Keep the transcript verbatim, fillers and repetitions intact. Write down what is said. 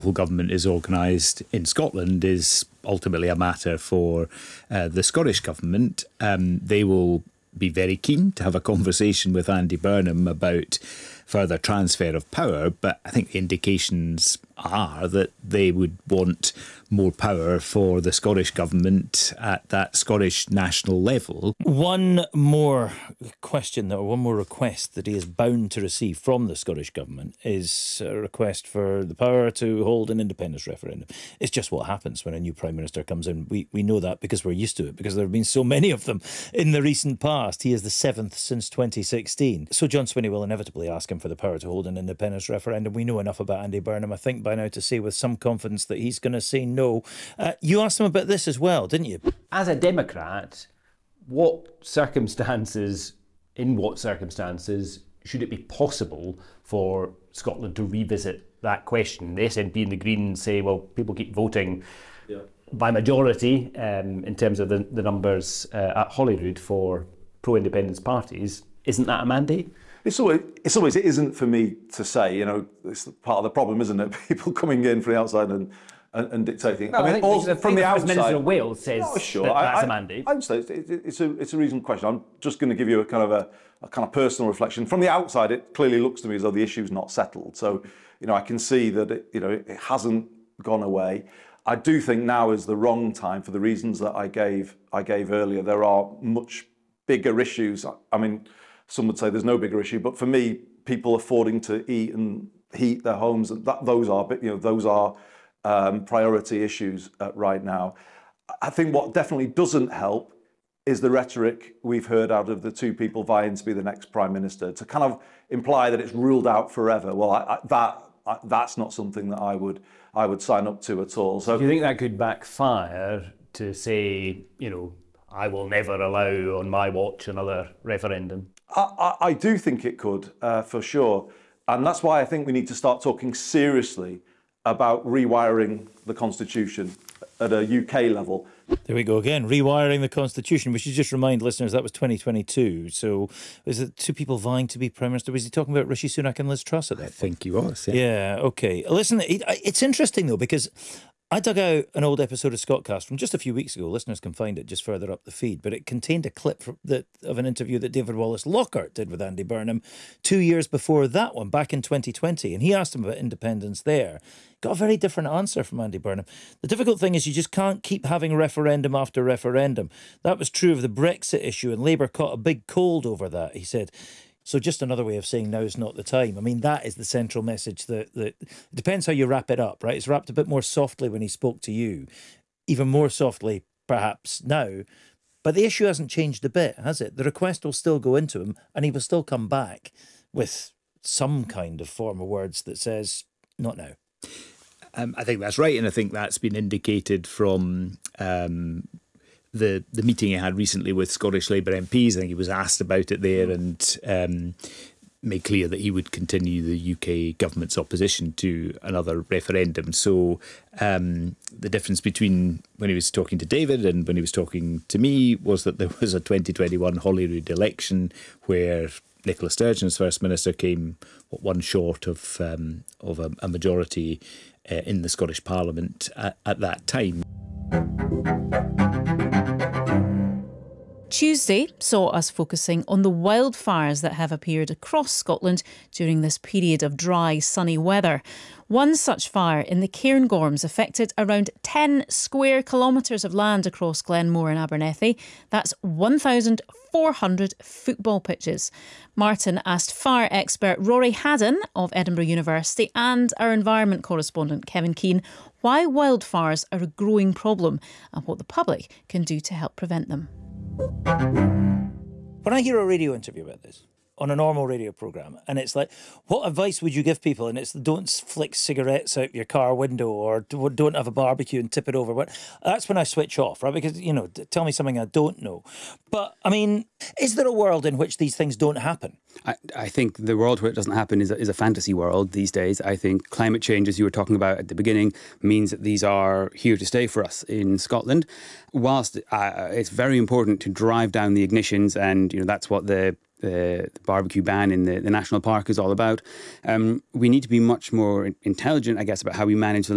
local government is organised in Scotland is ultimately a matter for uh, the Scottish government. Um, they will be very keen to have a conversation with Andy Burnham about further transfer of power, but I think the indications are that they would want more power for the Scottish government at that Scottish national level. One more question, or one more request that he is bound to receive from the Scottish government is a request for the power to hold an independence referendum. It's just what happens when a new Prime Minister comes in. We we know that because we're used to it, because there have been so many of them in the recent past. He is the seventh since twenty sixteen. So John Swinney will inevitably ask him for the power to hold an independence referendum. We know enough about Andy Burnham, I think, by now to say with some confidence that he's going to say no. Uh, you asked him about this as well, didn't you? As a Democrat, what circumstances, in what circumstances, should it be possible for Scotland to revisit that question? The S N P and the Greens say, well, people keep voting yeah. by majority um, in terms of the, the numbers uh, at Holyrood for pro-independence parties. Isn't that a mandate? It's always, it's always, it isn't for me to say, you know, it's part of the problem, isn't it? People coming in from the outside and, and, and dictating. No, I, I mean, also, from the outside, the Minister of Wales says no, sure. that that's I, a mandate. I, I'd say it's, it's, a, it's a reasonable question. I'm just going to give you a kind of a, a kind of personal reflection. From the outside, it clearly looks to me as though the issue's not settled. So, you know, I can see that it, you know, it hasn't gone away. I do think now is the wrong time for the reasons that I gave I gave earlier. There are much bigger issues. I mean, some would say there's no bigger issue, but for me, people affording to eat and heat their homes, that those are, you know, those are um, priority issues uh, right now. I think what definitely doesn't help is the rhetoric we've heard out of the two people vying to be the next Prime Minister, to kind of imply that it's ruled out forever. Well, I, I, that I, that's not something that I would I would sign up to at all. So, do you think that could backfire to say, you know, I will never allow on my watch another referendum? I, I, I do think it could, uh, for sure. And that's why I think we need to start talking seriously about rewiring the Constitution at a U K level. There we go again, rewiring the Constitution. We should just remind listeners that was twenty twenty-two. So was it two people vying to be Prime Minister? Was he talking about Rishi Sunak and Liz Truss at that I point? think he was, yeah. Yeah, OK. Listen, it, it's interesting, though, because I dug out an old episode of Scottcast from just a few weeks ago. Listeners can find it just further up the feed, but it contained a clip from that, of an interview that David Wallace Lockhart did with Andy Burnham two years before that one, back in twenty twenty. And he asked him about independence there. Got a very different answer from Andy Burnham. The difficult thing is you just can't keep having referendum after referendum. That was true of the Brexit issue, and Labour caught a big cold over that, he said. So just another way of saying now's not the time. I mean, that is the central message. That, that it depends how you wrap it up, right? It's wrapped a bit more softly when he spoke to you, even more softly perhaps now. But the issue hasn't changed a bit, has it? The request will still go into him, and he will still come back with some kind of form of words that says, not now. Um, I think that's right, and I think that's been indicated from um, the the meeting he had recently with Scottish Labour M Ps. I think he was asked about it there and um, made clear that he would continue the U K government's opposition to another referendum. So um, the difference between when he was talking to David and when he was talking to me was that there was a twenty twenty-one Holyrood election where Nicola Sturgeon, as First Minister, came what, one short of um, of a, a majority uh, in the Scottish Parliament at, at that time. Tuesday saw us focusing on the wildfires that have appeared across Scotland during this period of dry, sunny weather. One such fire in the Cairngorms affected around ten square kilometres of land across Glenmore and Abernethy. That's one thousand four hundred football pitches. Martin asked fire expert Rory Haddon of Edinburgh University and our environment correspondent Kevin Keane why wildfires are a growing problem and what the public can do to help prevent them. When I hear a radio interview about this, on a normal radio programme, and it's like, what advice would you give people? And it's don't flick cigarettes out your car window or don't have a barbecue and tip it over. That's when I switch off, right? Because, you know, tell me something I don't know. But, I mean, is there a world in which these things don't happen? I, I think the world where it doesn't happen is a, is a fantasy world these days. I think climate change, as you were talking about at the beginning, means that these are here to stay for us in Scotland. Whilst uh, it's very important to drive down the ignitions, and you know that's what the the, the barbecue ban in the, the national park is all about. Um, we need to be much more intelligent, I guess, about how we manage the